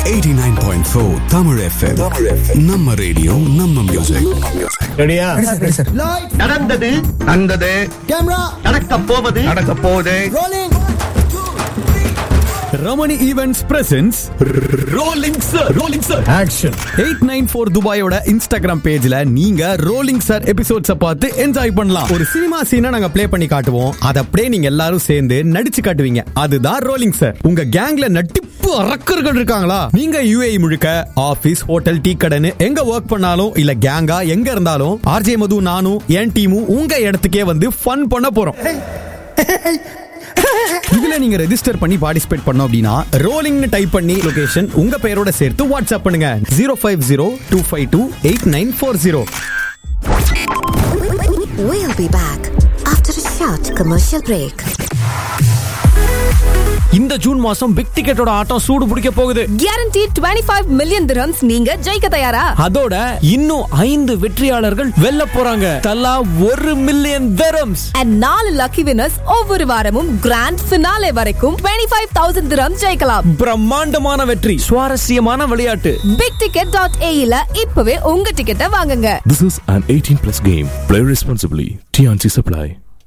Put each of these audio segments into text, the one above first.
89.4 Tamil FM. நம்ம radio நம்ம music. ரெடியா? நடந்தது கேமரா நடக்க போவது Ramani events presence rolling sir action. 894 துபாயோட Instagram பேஜ்ல நீங்க ரோலிங் சார் எபிசோட்ஸ பார்த்து என்ஜாய் பண்ணலாம். ஒரு சினிமா சீனை நாங்க ப்ளே பண்ணி காட்டுவோம், அத அப்படியே நீங்க எல்லாரும் சேர்ந்து நடிச்சு காட்டுவீங்க. அதுதான் ரோலிங் சார். உங்க கேங்ல நட்டிப்பு அரக்கர்கள் இருக்காங்களா? நீங்க UAE முழுக்க ஆபீஸ், ஹோட்டல், டீ கடைன்னு எங்க ஒர்க் பண்ணாலும் இல்ல கேங்கா எங்க இருந்தாலும் RJ மது, நானும் என் டீமும் உங்க இடத்துக்கே வந்து ஃபன் பண்ண போறோம். இதுல நீங்க ரெஜிஸ்டர் பண்ணி பார்ட்டிசிபேட் பண்ணோம் அப்படின்னா ரோலிங்னு டைப் பண்ணி லொகேஷன் உங்க பெயரோட சேர்த்து வாட்ஸ்அப் பண்ணுங்க 050-252-8940. We'll be back after a short commercial break. இந்த ஜூன் மாசம் பிக் டிக்கெட்டோட ஆட்டம் சூடு பிடிக்க போகுது. Guaranteed 25 million dirhams. நீங்க ஜெயிக்க தயாரா? அதோட இன்னும் 5 வெற்றியாளர்கள் வெல்ல போறாங்க. தலா 1 million dirhams. And 4 lucky winners ஒவ்வொரு வாரமும் கிராண்ட் ஃபினாலே வரைக்கும் 25,000 dirhams ஜெயிக்கலாம். பிரம்மாண்டமான வெற்றி, சுவாரஸ்யமான விளையாட்டு. bigticket.ae ல இப்பவே உங்க டிக்கெட்டை வாங்குங்க. This is an 18+ game. Play responsibly. TNC Supply.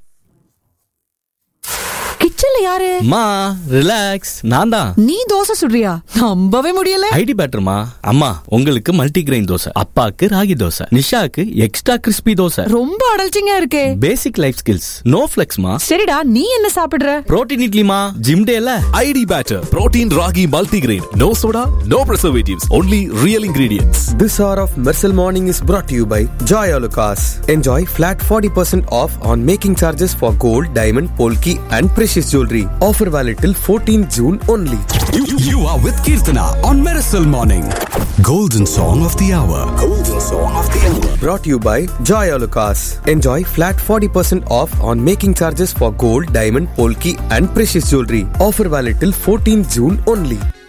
கிச்சன்ல யாரு? மா ரிலாக்ஸ், நான் தான். நீ தோசை சுடுறியா? நம்பவே முடியல. ஐடி பேட்டர்மா. அம்மா உங்களுக்கு மல்டி கிரெயின் தோசை, அப்பாக்கு ராகி தோசை, நிஷாக்கு எக்ஸ்ட்ரா கிறிஸ்பி தோசை. ரொம்ப அடல்ச்சிங்கா இருக்கே. பேசிக் லைஃப் ஸ்கில்ஸ், நோ ஃபிளெக்ஸ்மா. சரிடா, நீ என்ன சாப்பிடுற? புரோட்டீன் இட்லிமா. ஜிம் டேல ID Batter. Protein Ragi Multigrain. No soda, no preservatives. Only real ingredients. This hour of Mercel Morning is brought to you by Joy Alucas. Enjoy flat 40% off on making charges for gold, diamond, polki and precious jewelry. Offer valid till 14 June only. You are with Kirtana on Miracle Morning. Golden Song of the Hour. Brought to you by Joy Alucas. Enjoy flat 40% off on making charges for gold, diamond, polki and precious jewelry. Offer valid till 14 June only.